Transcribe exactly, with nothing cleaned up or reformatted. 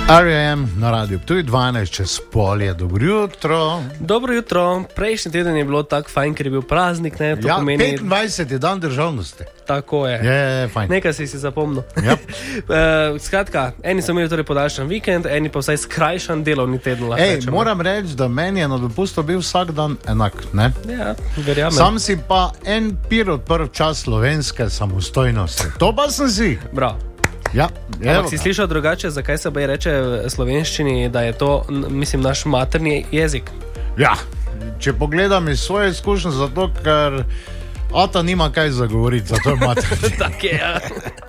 R E M na radiju Ptuj dvanajst čez pol je. Dobro jutro. Dobro jutro. Prejšnji teden je bilo tako fajn, ker je bil praznik. Ne? To Ja, pomeni... petindvajseti je dan državnosti. Tako je. Je, fajn. Nekaj si si zapomnil. Yep. uh, skratka, eni so imeli torej podaljšan vikend, eni pa vsaj skrajšan delovni teden. Ej, moram reči, da meni je na dopustu bil vsak dan enak. Ne? Ja, verjamem. Sam si pa en pir odprl čas slovenske samostojnosti. To pa sem si. Bravo. Ja, Ampak si slišal drugače, zakaj se baj reče v slovenščini, da je to, mislim, naš materni jezik? Ja, če pogledam iz svoje izkušnje, zato ker Ata nima kaj zagovoriti, zato je materni. Tako je, ja.